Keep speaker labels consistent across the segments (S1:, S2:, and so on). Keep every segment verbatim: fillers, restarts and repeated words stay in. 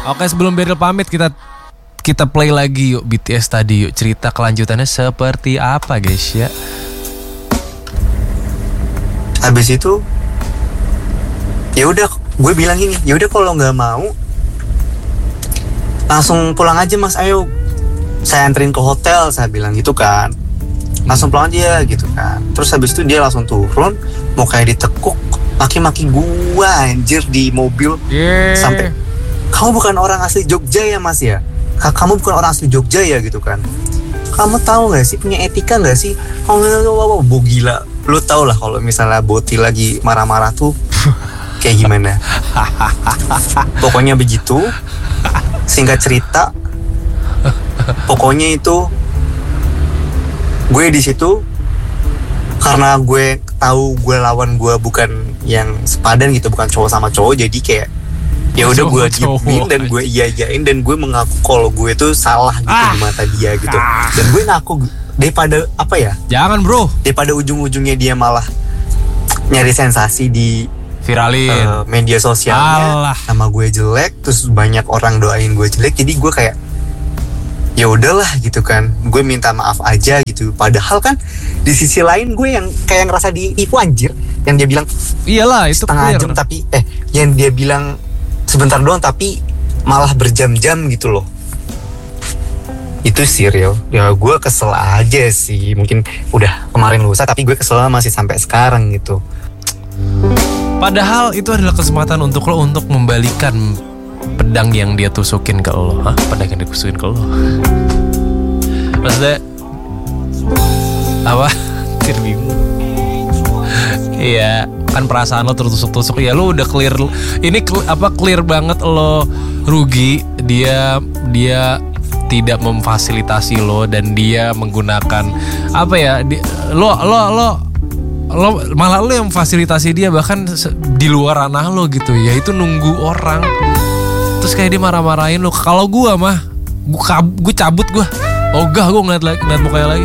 S1: Oke, sebelum Beryl pamit kita kita play lagi yuk B T S tadi yuk. Cerita kelanjutannya seperti apa guys ya.
S2: Habis itu ya udah gue bilang gini, ya udah kalau nggak mau langsung pulang aja mas, ayo saya anterin ke hotel, saya bilang gitu kan, langsung pulang aja gitu kan. Terus habis itu dia langsung turun, mau kayak ditekuk, maki-maki gue anjir di mobil. Yeah. Sampai, kamu bukan orang asli Jogja ya mas ya, kamu bukan orang asli Jogja ya gitu kan, kamu tahu nggak sih, punya etika nggak sih, kamu wow, wow, gila, lu tau lah kalau misalnya Boti lagi marah-marah tuh kayak gimana. Pokoknya begitu. Singkat cerita, pokoknya itu gue di situ karena gue tahu gue lawan gue bukan yang sepadan gitu, bukan cowok sama cowok, jadi kayak ya udah gue diemin dan gue iya-iyain dan gue mengaku kalau gue tuh salah gitu ah. di mata dia gitu. Dan gue ngaku daripada apa ya? Jangan bro. Daripada ujung-ujungnya dia malah nyari sensasi di viralin uh, media sosialnya, alah. Nama gue jelek, terus banyak orang doain gue jelek, jadi gue kayak ya udahlah gitu kan, gue minta maaf aja gitu. Padahal kan di sisi lain gue yang kayak ngerasa ditipu anjir, yang dia bilang iyalah itu setengah clear. Jam tapi eh yang dia bilang sebentar doang tapi malah berjam-jam gitu loh. Itu sih real. Ya gue kesel aja sih, mungkin udah kemarin lusa tapi gue kesel masih sampai sekarang gitu. Padahal itu adalah kesempatan untuk lo untuk membalikan pedang yang dia tusukin ke lo. Hah? Pedang yang ditusukin ke lo. Maksudnya apa? Bingung. Iya, kan perasaan lo tertusuk-tusuk. Ya lo udah clear. Ini cl- apa clear banget lo rugi. Dia dia tidak memfasilitasi lo dan dia menggunakan apa ya? Di, lo lo lo lo malah lo yang fasilitasi dia, bahkan di luar ranah lo gitu ya, itu nunggu orang terus kayak dia marah-marahin lo. Kalau gue mah gue kab- gue cabut gue ogah gue ngeliat lagi ngeliat mukanya lagi.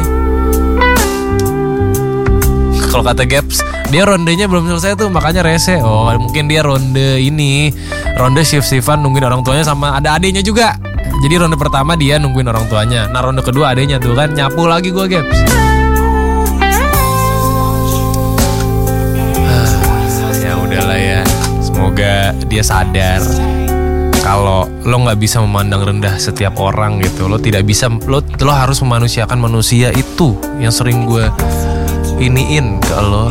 S2: Kalau kata Gaps, dia rondenya belum selesai tuh makanya rese. Oh mungkin dia ronde ini ronde shift-shiftan nungguin orang tuanya sama ada adenya juga. Jadi ronde pertama dia nungguin orang tuanya, nah ronde kedua adenya tuh kan nyapu lagi gue Gaps. Semoga dia sadar kalau lo nggak bisa memandang rendah setiap orang gitu. Lo tidak bisa, lo lo harus memanusiakan manusia itu yang sering gue iniin ke lo.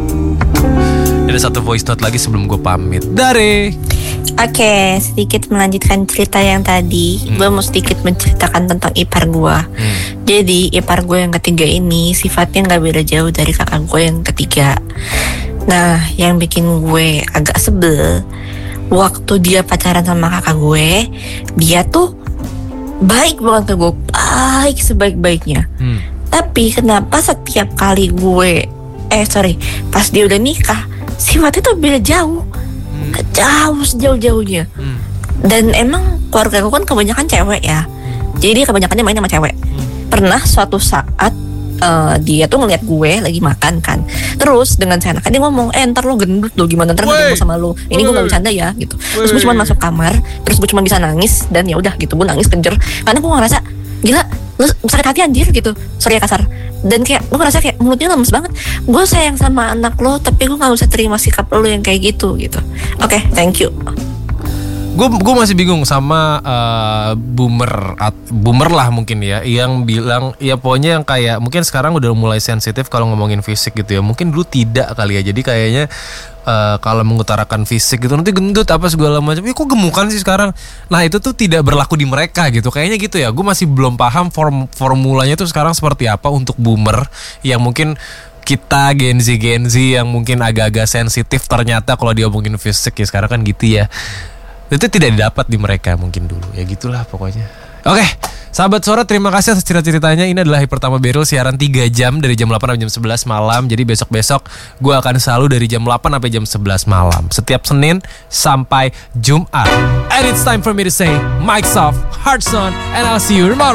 S2: Ada satu voice note lagi sebelum gue pamit dari.
S3: Oke, sedikit melanjutkan cerita yang tadi. hmm. Gue mau sedikit menceritakan tentang ipar gue. hmm. Jadi ipar gue yang ketiga ini sifatnya nggak beda jauh dari kakak gue yang ketiga. Nah, yang bikin gue agak sebel, waktu dia pacaran sama kakak gue, dia tuh baik banget ke gue, baik sebaik-baiknya. Hmm. Tapi kenapa setiap kali gue, eh sorry, pas dia udah nikah, sifatnya tuh beda jauh, hmm. jauh sejauh-jauhnya. Hmm. Dan emang keluarga gue kan kebanyakan cewek ya, hmm. jadi kebanyakannya main sama cewek. Hmm. Pernah suatu saat, Uh, dia tuh ngeliat gue lagi makan kan, terus dengan seenaknya dia ngomong, eh ntar lo gendut lo gimana, ntar ketemu sama lo, ini gue gak bercanda ya gitu. Terus gue cuma masuk kamar, terus gue cuma bisa nangis dan ya udah gitu, gue nangis kejer karena gue ngerasa gila lo sakit hati anjir gitu, sorry ya kasar. Dan kayak gue ngerasa kayak mulutnya lemes banget, gue sayang sama anak lo tapi gue gak usah terima sikap lo yang kayak gitu gitu. Oke, okay, thank you.
S1: Gue gue masih bingung sama uh, boomer at, boomer lah mungkin ya, yang bilang ya pokoknya yang kayak mungkin sekarang udah mulai sensitif kalau ngomongin fisik gitu ya. Mungkin dulu tidak kali ya. Jadi kayaknya uh, kalau mengutarakan fisik gitu nanti gendut apa segala macam. Ya kok gemukan sih sekarang. Nah itu tuh tidak berlaku di mereka gitu. Kayaknya gitu ya. Gue masih belum paham form formulanya tuh sekarang seperti apa untuk boomer yang mungkin kita Gen Z Gen Z yang mungkin agak-agak sensitif ternyata kalau dia ngomongin fisik ya sekarang kan gitu ya. Itu tidak didapat di mereka mungkin dulu. Ya gitulah pokoknya. Oke, sahabat suara, terima kasih atas cerita-ceritanya. Ini adalah hari pertama Beryl siaran tiga jam dari jam delapan sampai jam sebelas malam. Jadi besok-besok gue akan selalu dari jam delapan sampai jam sebelas malam. Setiap Senin sampai Jumat. And it's time for me to say, mic's off, hearts on, and I'll see you tomorrow.